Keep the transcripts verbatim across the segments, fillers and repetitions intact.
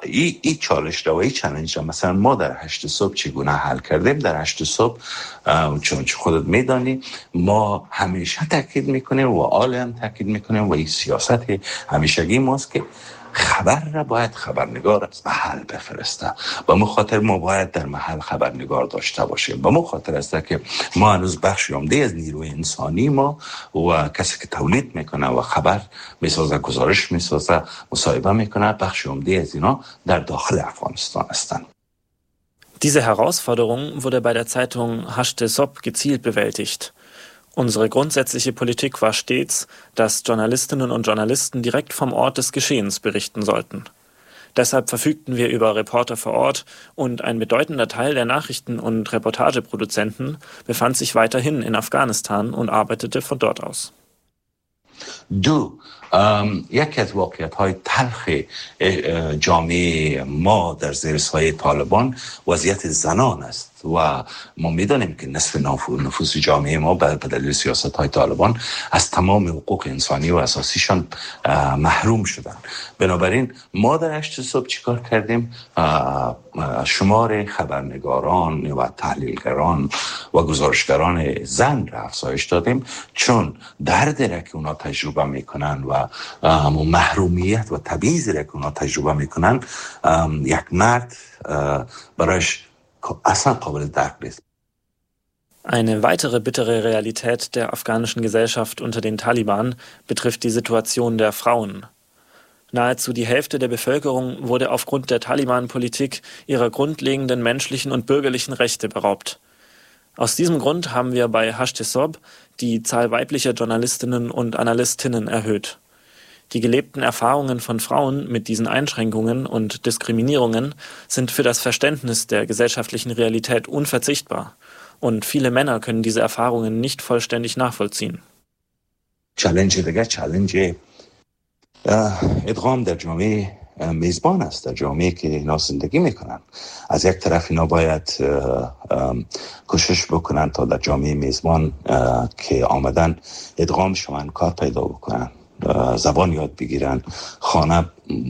این ای چالش را و این چالش را مثلا ما در هشت صبح چگونه حل کردیم. در هشت صبح چون خودت میدانی ما همیشه تاکید میکنیم و آل هم تاکید میکنیم و این سیاست همیشگی ماست که خبر را باید خبرنگار از محل بفرسته. با مخاطر ما باید در محل خبرنگار داشته باشیم. با مخاطر است که ما هنوز بخشی عمده از نیروی انسانی ما و کسی که تولید میکنه و خبر میسازه، گزارش میسازه، مصاحبه میکنه، بخشی عمده از اینا در داخل افغانستان هستند. Diese Herausforderung wurde bei der Zeitung Hashte Sob gezielt bewältigt. Unsere grundsätzliche Politik war stets, dass Journalistinnen und Journalisten direkt vom Ort des Geschehens berichten sollten. Deshalb verfügten wir über Reporter vor Ort und ein bedeutender Teil der Nachrichten- und Reportageproduzenten befand sich weiterhin in Afghanistan und arbeitete von dort aus. دو یکی از واقعیت های تلخ جامعه ما در زیر سایه طالبان وضعیت زنان است و ما میدانیم که نصف نفوس جامعه ما به دلیل سیاست های طالبان از تمام حقوق انسانی و اساسیشان محروم شدن. بنابراین ما در هشت صبح چیکار کردیم؟ شمار خبرنگاران و تحلیلگران و گزارشگران زن را افزایش دادیم، چون دردی را که اونا تجربه میکنن و محرومیت و تبعیضی را که اونا تجربه میکنن یک مرد برایش اصلا قابل درک نیست. Eine weitere bittere Realität der afghanischen Gesellschaft unter den Taliban betrifft die Situation der Frauen. Nahezu die Hälfte der Bevölkerung wurde aufgrund der Taliban-Politik ihrer grundlegenden menschlichen und bürgerlichen Rechte beraubt. Aus diesem Grund haben wir bei Hashte Sob die Zahl weiblicher Journalistinnen und Analystinnen erhöht. Die gelebten Erfahrungen von Frauen mit diesen Einschränkungen und Diskriminierungen sind für das Verständnis der gesellschaftlichen Realität unverzichtbar. Und viele Männer können diese Erfahrungen nicht vollständig nachvollziehen. Challenge دیگه challenge ادغام در جامعه میزبان است، در جامعه که اینا زندگی میکنن. از یک طرف اینا باید کوشش بکنن تا در جامعه میزبان که آمدن ادغام شوند، کار پیدا بکنن، زبان یاد بگیرن، خانه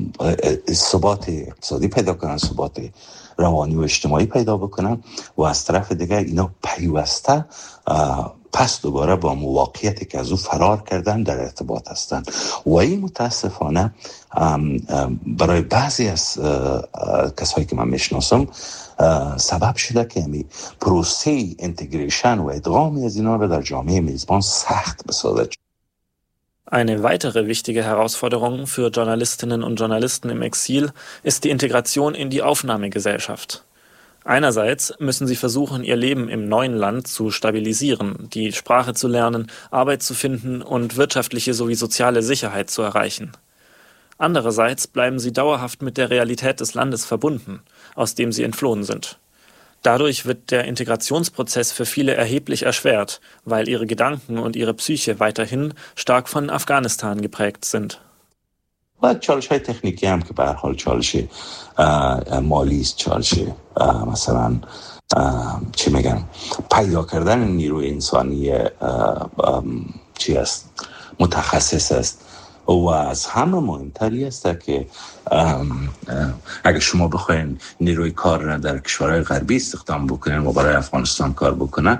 ثبات اقتصادی پیدا کنن، ثبات روانی و اجتماعی پیدا بکنن و از طرف دیگه اینا پیوسته پس دوباره با مواقعیتی که از او فرار کردن در ارتباط هستن و این متاسفانه برای بعضی از کسایی که من میشناسم سبب شده که همی پروسه انتگریشن و ادغام از اینا را در جامعه میزبان سخت بسازد. Eine weitere wichtige Herausforderung für Journalistinnen und Journalisten im Exil ist die Integration in die Aufnahmegesellschaft. Einerseits müssen sie versuchen, ihr Leben im neuen Land zu stabilisieren, die Sprache zu lernen, Arbeit zu finden und wirtschaftliche sowie soziale Sicherheit zu erreichen. Andererseits bleiben sie dauerhaft mit der Realität des Landes verbunden, aus dem sie entflohen sind. Dadurch wird der Integrationsprozess für viele erheblich erschwert, weil ihre Gedanken und ihre Psyche weiterhin stark von Afghanistan geprägt sind. و چالش های تکنیکی هم که به هر حال چالش مالی است، چالش مثلا چی میگن پیدا کردن نیروی انسانی چی است متخصص است و از همه مهمتری است که اگه شما بخواین نیروی کار را در کشورهای غربی استخدام بکنین و برای افغانستان کار بکنه،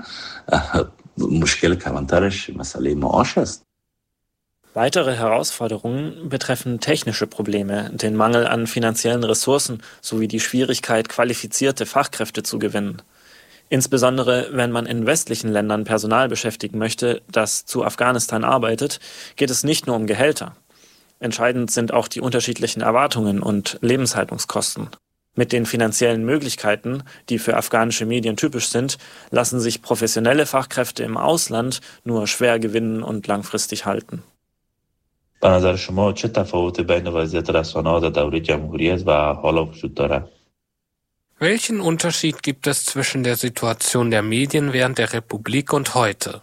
مشکل کلانترش مسئله معاش است. Weitere Herausforderungen betreffen technische Probleme, den Mangel an finanziellen Ressourcen sowie die Schwierigkeit, qualifizierte Fachkräfte zu gewinnen. Insbesondere wenn man in westlichen Ländern Personal beschäftigen möchte, das zu Afghanistan arbeitet, geht es nicht nur um Gehälter. Entscheidend sind auch die unterschiedlichen Erwartungen und Lebenshaltungskosten. Mit den finanziellen Möglichkeiten, die für afghanische Medien typisch sind, lassen sich professionelle Fachkräfte im Ausland nur schwer gewinnen und langfristig halten. به نظر شما چه تفاوت بین وضعیت رسانه‌ها در دوره جمهوریت و حالا وجود دارد؟ Welchen Unterschied gibt es zwischen der Situation der Medien während der Republik und heute?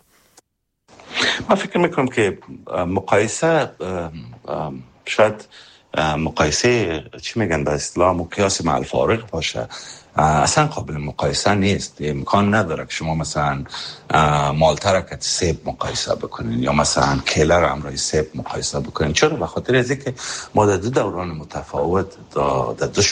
من فکر میکنم که مقایسه شاید مقایسه چی میگن به اصطلاح مقیاس مع الفارق باشه، اصلا قابل مقایسه نیست. امکان نداره که شما مثلا مالته را که سیب مقایسه بکنین یا مثلا کیله را همراه سیب مقایسه بکنین. چرا؟ به خاطر از اینکه ما در دو دوران متفاوت در دو